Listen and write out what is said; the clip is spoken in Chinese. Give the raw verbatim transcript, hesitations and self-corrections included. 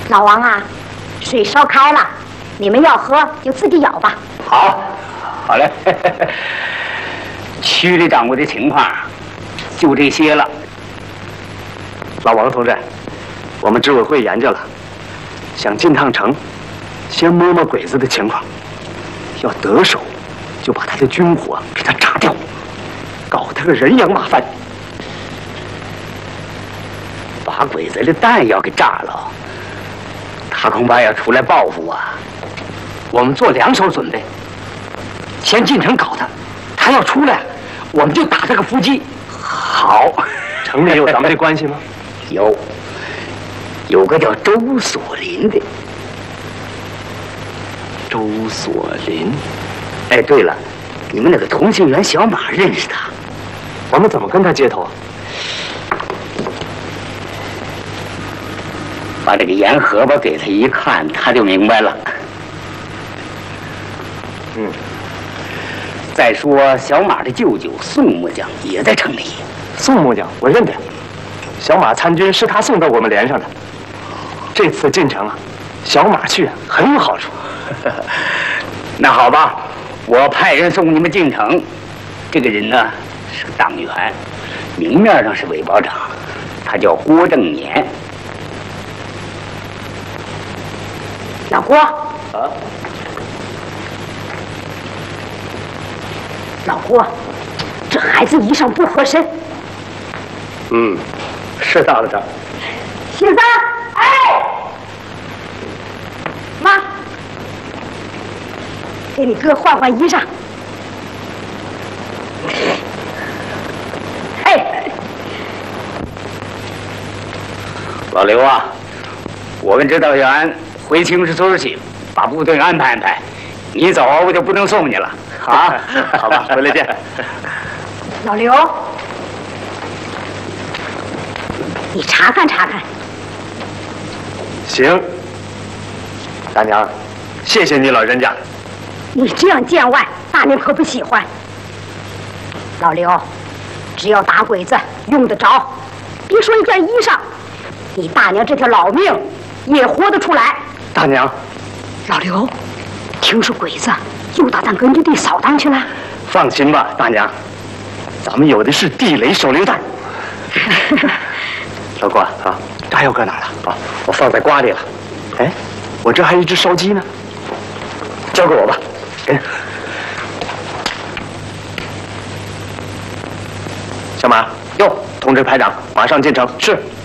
老王啊，水烧开了，你们要喝就自己舀吧。 好，好嘞。区里掌握的情况就这些了。 老王同志，我们执委会研究了，想进趟城，先摸摸鬼子的情况，要得手，就把他的军火给他炸掉，搞他个人仰马翻。 把鬼子的弹药给炸了，他恐怕要出来报复啊！我们做两手准备，先进城搞他，他要出来，我们就打他个伏击。好， 城里有咱们的关系吗？ 有，有个叫周锁林的。 周锁林。 哎，对了，你们那个同心圆小马认识他？ 我们怎么跟他接头啊？ 把这个盐荷包给他一看，他就明白了。 嗯。 再说小马的舅舅宋木匠也在城里。 宋木匠，我认得。小马参军是他送到我们连上的。这次进城啊，小马去很有好处。 那好吧，我派人送你们进城。这个人呢是个党员，明面上是伪保长，他叫郭正年。 老郭， 啊， 老郭，这孩子衣裳不合身。 嗯，是到了这儿。 杏三，哎，妈，给你哥换换衣裳。哎， 老刘啊，我跟指导员回青石村去，把部队安排安排。你走，我就不能送你了。 好，好吧，回来见。 老刘，你查看查看。 行，大娘，谢谢你老人家。 你这样见外，大娘可不喜欢。老刘，只要打鬼子用得着，别说一件衣裳，你大娘这条老命也活得出来。 大娘， 老刘，听说鬼子又到咱根据地扫荡去了。 放心吧，大娘，咱们有的是地雷手榴弹。老郭啊，炸药搁哪儿了？啊，我放在瓜里了。哎，我这还有一只烧鸡呢，交给我吧。给。小马，哟，通知排长，马上进城。是。